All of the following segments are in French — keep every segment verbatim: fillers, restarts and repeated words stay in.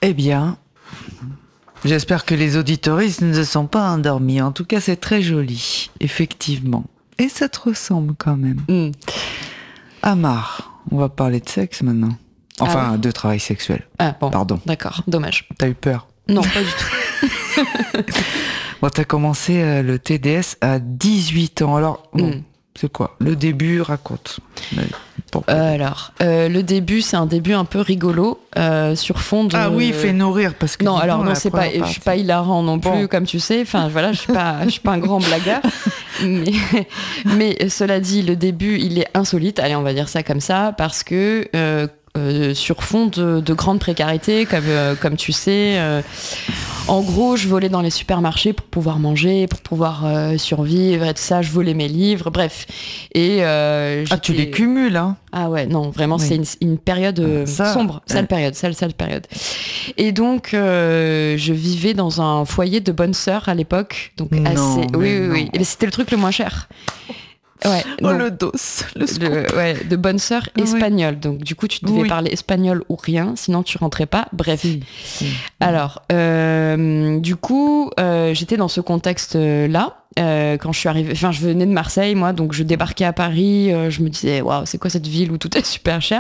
Eh bien, j'espère que les auditoristes ne se sont pas endormis. En tout cas, c'est très joli, effectivement. Et ça te ressemble quand même. Mm. Amar, on va parler de sexe maintenant. Enfin, Ah oui. de travail sexuel. Ah bon, Pardon. d'accord, dommage. T'as eu peur? Non, pas du tout. Bon, t'as commencé euh, le T D S à dix-huit ans. Alors, bon, Mm. c'est quoi? Le début, raconte. Pourquoi? Euh, alors, euh, le début, c'est un début un peu rigolo, euh, sur fond de... Ah oui, fais nourrir, parce que... Non, dis alors donc, non, la c'est pas, première je partie. suis pas hilarant non plus, Bon. comme tu sais. Enfin, voilà, je suis pas, je suis pas un grand blagueur. Mais, mais cela dit, le début, il est insolite. Allez, on va dire ça comme ça, parce que euh, euh, sur fond de, de grande précarité, comme, euh, comme tu sais. Euh, en gros, je volais dans les supermarchés pour pouvoir manger, pour pouvoir euh, survivre et tout ça. Je volais mes livres, bref. Et euh, Ah, tu j'étais- les cumules, hein? Ah ouais, non, vraiment, Oui. c'est une, une période euh, Ah, ça, sombre, sale ouais. période, sale, sale période. Et donc, euh, je vivais dans un foyer de bonnes sœurs à l'époque, donc Non, assez... mais Oui, oui, non. oui. Et c'était le truc le moins cher. Ouais, Oh, non. le dos, le scoop. Le- ouais, de bonnes sœurs Oui. espagnoles. Donc, du coup, tu devais Oui. parler espagnol ou rien, sinon tu rentrais pas. Bref. Si, si. Alors, euh, du coup, euh, j'étais dans ce contexte-là. Euh, quand je suis arrivée, enfin, je venais de Marseille, moi, donc je débarquais à Paris. Euh, je me disais, waouh, c'est quoi cette ville où tout est super cher?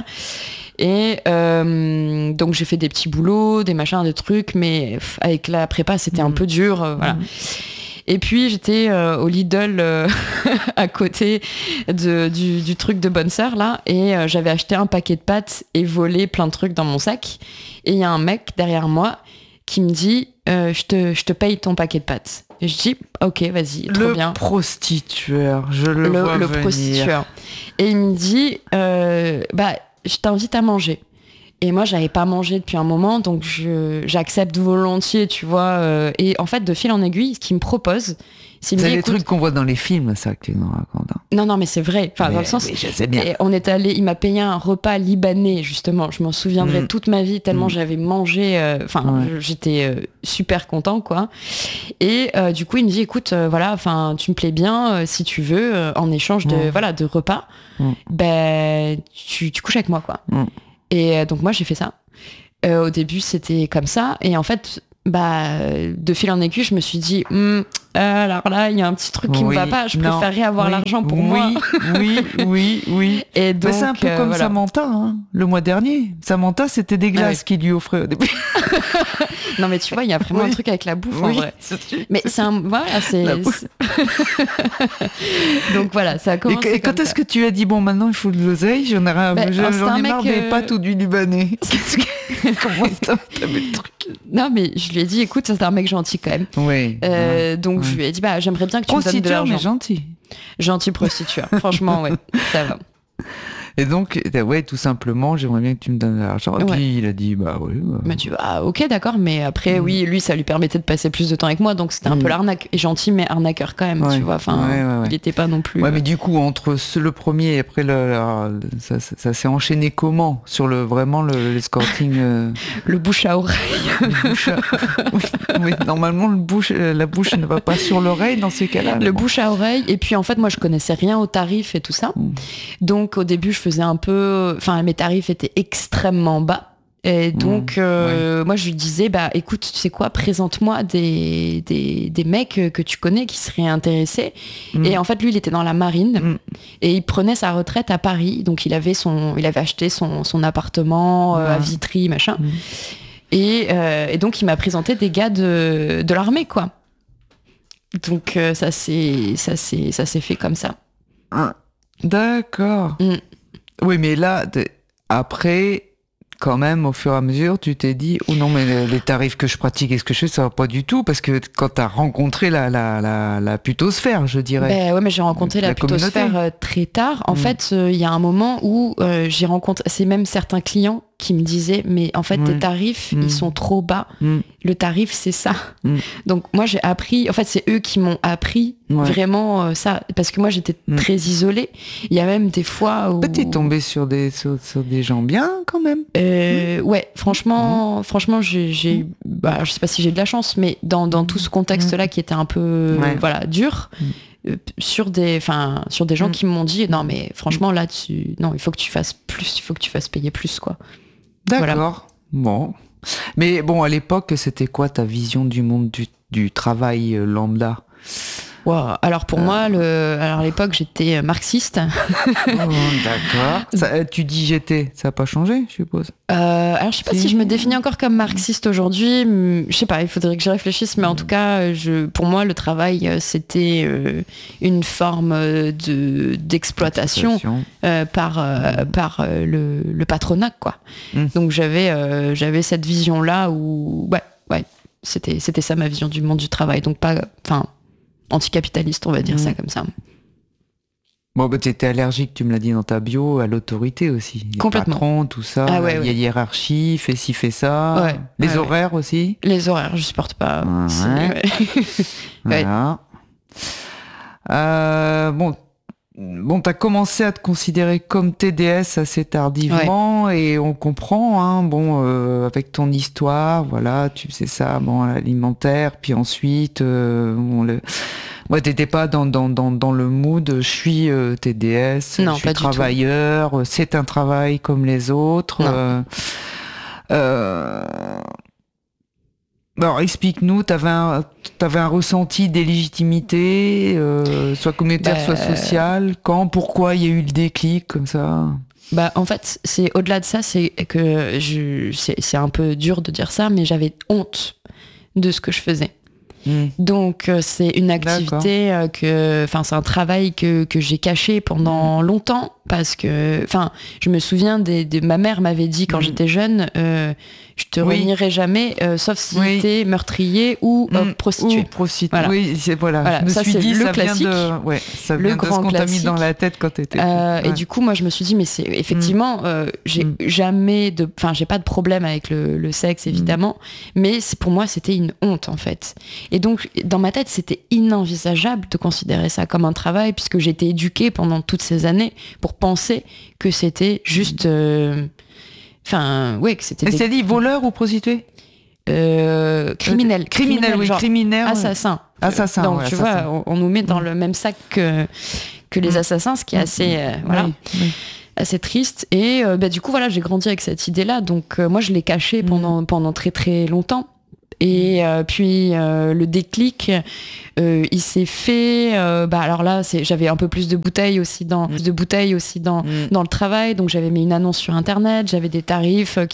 Et euh, donc j'ai fait des petits boulots, des machins, des trucs, mais pff, avec la prépa, c'était un Mhm. peu dur, euh, voilà. Mhm. Et puis j'étais euh, au Lidl euh, à côté de, du, du truc de bonne sœur là, et euh, j'avais acheté un paquet de pâtes et volé plein de trucs dans mon sac. Et il y a un mec derrière moi qui me dit euh, je te, je te paye ton paquet de pâtes. Et je dis ok, vas-y, trop Le bien. prostitueur, je le, Le, vois le venir. prostitueur. Et il me dit euh, bah je t'invite à manger. Et moi, j'avais pas mangé depuis un moment, donc je, j'accepte volontiers, tu vois. euh, et en fait, de fil en aiguille, ce qu'il me propose, c'est il me C'est dit, les écoute, trucs qu'on voit dans les films, ça, que tu nous racontes. hein. non, non, mais c'est vrai. Enfin, Mais- dans le sens, mais je sais bien. et on est allé, il m'a payé un repas libanais, justement. Je m'en souviendrai Mm. toute ma vie, tellement Mm. j'avais mangé. euh, Enfin, Ouais. je- j'étais euh, super content, quoi. Et euh, du coup, il me dit, écoute, euh, voilà, enfin, tu me plais bien, euh, si tu veux, euh, en échange de, Mm. voilà, de repas, Mm. ben, tu, tu couches avec moi, quoi. Mm. Et euh, donc moi, j'ai fait ça. Euh, au début, c'était comme ça. Et en fait, bah, de fil en aiguille, je me suis dit, Hum, euh, alors là, il y a un petit truc qui Oui, me va pas. Je non, préférerais avoir oui, l'argent pour oui, moi. Oui, oui, oui. Et donc, Mais c'est un peu euh, comme voilà. Samantha, hein, le mois dernier. Samantha, c'était des glaces Ah qu'il lui offrait au début. Non, mais tu vois, il y a vraiment Oui. un truc avec la bouffe, en Oui, vrai. c'est- Mais c'est un, voilà, c'est. La bouffe. Donc voilà, ça a Et, commencé. et quand comme est-ce ça. que tu as dit, bon, maintenant il faut de l'oseille, j'en ai, rien- Ben, j'en c'est j'en un ai mec, marre des euh, pâtes ou du libanais. Qu'est-ce que... Comment t'as t'as mis le truc? Non, mais je lui ai dit, écoute, ça c'est un mec gentil quand même. Oui. Euh, ouais, donc ouais. je lui ai dit, bah j'aimerais bien que tu me donnes de Prostitueur, mais l'argent. gentil. Gentil prostitueur. Franchement, ouais, ça va. Et donc, ouais, tout simplement, j'aimerais bien que tu me donnes de l'argent. Et Ouais. puis il a dit, bah oui. bah, Mais tu ah ok d'accord, mais après Mm. oui, lui ça lui permettait de passer plus de temps avec moi, donc c'était un Mm. peu l'arnaque. Et gentil mais arnaqueur quand même, Ouais. tu vois. Enfin, Ouais, ouais, ouais. il était pas non plus. Ouais, euh, mais du coup, entre ce- le premier et après, le, le- ça, ça, ça s'est enchaîné comment? Sur le vraiment le, l'escorting euh, le bouche à oreille. le bouche à- oui, oui, normalement, le bouche, euh, la bouche ne va pas sur l'oreille dans ces cas-là. Le Bon. bouche à oreille. Et puis en fait, moi, je connaissais rien aux tarifs et tout ça. Mm. Donc au début, je faisais un peu... Enfin, mes tarifs étaient extrêmement bas. Et donc, Mm. euh, moi, je lui disais, bah, écoute, tu sais quoi, présente-moi des, des, des mecs que tu connais qui seraient intéressés. Mm. Et en fait, lui, il était dans la marine. Mm. Et il prenait sa retraite à Paris. Donc, il avait, son, il avait acheté son, son appartement euh, à Ouais. Vitry, machin. Mm. Et, euh, et donc, il m'a présenté des gars de, de l'armée, quoi. Donc, euh, ça s'est ça s'est- ça s'est fait comme ça. Ah, d'accord. Mm. Oui, mais là, t'es- après, quand même, au fur et à mesure, tu t'es dit, oh non, mais les- les tarifs que je pratique et ce que je fais, ça va pas du tout, parce que quand t'as rencontré la, la, la, la putosphère, je dirais. Ben ouais, mais j'ai rencontré la, La putosphère communauté. euh, très tard. En Mm. fait, euh, il y a un moment où euh, j'ai rencontré, c'est même certains clients qui me disaient, mais en fait, Ouais. tes tarifs, Mm. ils sont trop bas. Mm. Le tarif, c'est ça. Mm. Donc moi, j'ai appris, en fait, c'est eux qui m'ont appris Ouais. vraiment euh, ça. Parce que moi, j'étais Mm. très isolée. Il y a même des fois où... T'es tombé sur des, sur, sur des gens bien, quand même. Euh, ouais, franchement, franchement, j'ai, j'ai, eu- bah, je sais pas si j'ai de la chance, mais dans, dans tout ce contexte-là qui était un peu, Ouais. voilà, dur, euh, sur des, enfin, sur des gens Mm. qui m'ont dit, non, mais franchement, là, tu, non, il faut que tu fasses plus, il faut que tu fasses payer plus, quoi. D'accord. Bon. Mais bon, à l'époque, c'était quoi ta vision du monde du, du travail euh, lambda? Wow. Alors pour euh... moi, le... alors à l'époque, j'étais marxiste. Oh, d'accord. Ça, euh, tu dis j'étais, ça n'a pas changé, je suppose. Euh, alors je sais pas si... si je me définis encore comme marxiste aujourd'hui. Je sais pas, il faudrait que j'y réfléchisse. Mais en tout cas, je... pour moi, le travail, c'était euh, une forme de d'exploitation euh, par euh, mmh. par euh, le, le patronat, quoi. Mmh. Donc j'avais euh, j'avais cette vision là où ouais ouais c'était c'était ça ma vision du monde du travail. Donc pas enfin anticapitaliste, on va dire mmh. ça comme ça. Bon, bah, tu étais allergique, tu me l'as dit dans ta bio, à l'autorité aussi. Les Complètement. Patrons, tout ça. Ah, ouais, il y a ouais. hiérarchie, fais ci, fais ça. Ouais, les ouais, horaires ouais. aussi. Les horaires, je supporte pas. Ouais. Ouais. Voilà. Euh, bon, bon, t'as commencé à te considérer comme T D S assez tardivement ouais. et on comprend, hein, bon, euh, avec ton histoire, voilà, tu faisais ça, bon, à l'alimentaire, puis ensuite, euh, bon, le... Ouais, t'étais pas dans, dans, dans, dans le mood, je suis euh, T D S, non, je suis pas travailleur, du tout. C'est un travail comme les autres. Non. Euh, euh... Alors, explique-nous, t'avais un, t'avais un ressenti d'illégitimité, euh, soit communautaire, bah, soit social. Quand, pourquoi il y a eu le déclic comme ça? Bah, en fait, c'est au-delà de ça, c'est que je, c'est, c'est un peu dur de dire ça, mais j'avais honte de ce que je faisais. Mmh. Donc euh, c'est une activité euh, que, enfin c'est un travail que que j'ai caché pendant mmh. longtemps parce que, enfin je me souviens des, des ma mère m'avait dit quand mmh. j'étais jeune, euh, je te oui. renierai jamais, euh, sauf si oui. t'es meurtrier ou euh, mmh. prostituée. Ou prostituée. Voilà. Oui, c'est voilà. voilà. Je me ça, suis c'est dit le ça classique, vient de, ouais, ça le vient grand de ce qu'on t'a mis dans la tête quand t'étais. Euh, ouais. Et du coup moi je me suis dit mais c'est effectivement, mmh. euh, j'ai mmh. jamais de, enfin j'ai pas de problème avec le, le sexe évidemment, mmh. mais c'est, pour moi c'était une honte en fait. Et donc dans ma tête, c'était inenvisageable de considérer ça comme un travail puisque j'ai été éduquée pendant toutes ces années pour penser que c'était juste... Enfin, euh, ouais, que c'était... Mais des... c'est dit voleur ou prostituée euh, criminel. Euh, criminel, criminel, oui, genre criminel. Assassin. Assassin, Donc, ouais, tu assassin. vois, on, on nous met dans le même sac que, que les assassins, ce qui est assez... Euh, voilà. Oui, oui. assez triste. Et euh, bah, du coup, voilà, j'ai grandi avec cette idée-là. Donc, euh, moi, je l'ai cachée pendant, pendant très, très longtemps. Et euh, puis euh, le déclic, euh, il s'est fait. Euh, bah alors là, c'est, j'avais un peu plus de bouteilles aussi dans, plus de bouteilles aussi dans, mmh. dans le travail. Donc j'avais mis une annonce sur internet, j'avais des tarifs